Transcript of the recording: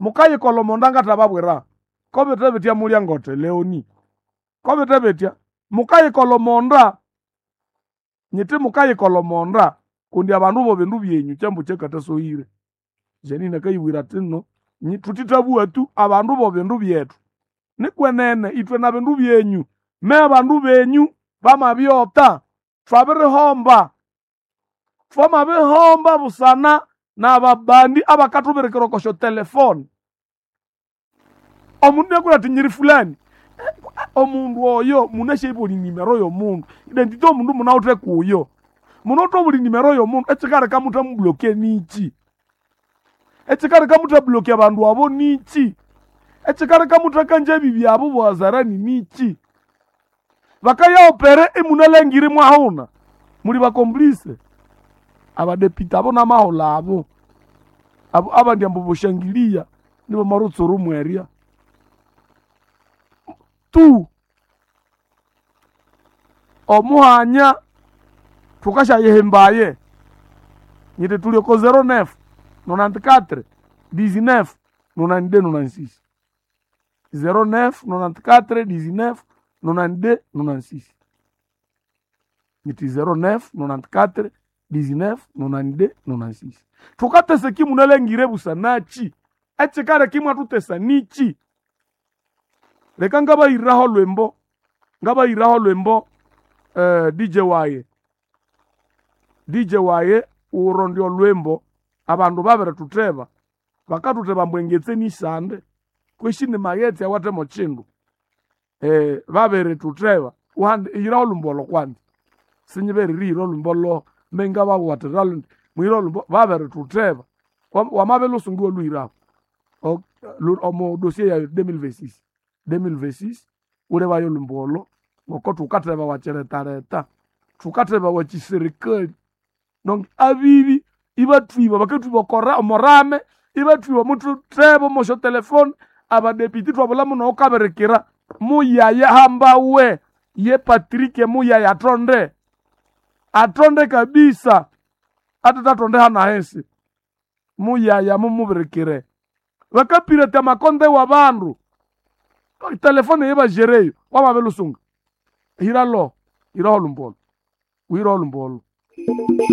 mukayi kolomonda ngatababwira kobete betya mulya ngote leoni kobete betya mukayi kolomonda nyite mukayi kolomonda kundi abandu bo bindu byenyu chambu chekatasohire jenina kayiwira tino tutitabuwa tu abandu bo bindu byetu nikwenene itwe na bindu byenyu me abandu benyu bamabyota twabirihomba busana na babandi abakatuberekera kosho telefone omundu yakura tinyiri fulani omundu oyo munashebuli nimero yo mundu identity omundu munaute kuyo munoto buli nimero yo mundu etsikare kamuta mbloke nichi etsikare kamuta bloke abandu abo nichi etsikare kamuta kanje bibi abo bwazarani nichi bakaya opere emunalengire mwahuna muri bakomplice abadepita abo namahola abo abandi ambo boshangilia nibo marutsuru mweria tu omuhanya tukasha yehembaye nyite tulio ko 09 94 19 92 96 09 94 19 92 96 nyite 09 94 19 92 96 tukatese kimunalengire busanachi etsikare kimwa tutesa nichi leka ngabayiraho lwembo DJ waye urondio lwembo abandu babere tuteba bakatuteba mbwengetse nisande kwishini magetse awate mochindu babere tuteba wande iraho lumbolo kwandi sinyibere riro lumbolo menga bawateralo mwiro lumbo babere tuteba wamabelo sunguo luiraho omo dossier ya 2026 ule bayo lumbolo ngoko tukateba wacheretareta tukateba wachiserikali donc abibi ibatwiba bakatwiba kora morame ibatwiba mutu trebo mosho telefone abadepiti twabula muno okaberekera muyaya hambawe ye Patrick muyaya atonde kabisa atatatonde hana hensi muyaya mumuberekere bakapirata makonde wabandu telefone yeba jereyo wamabelusunga iraho lumbolo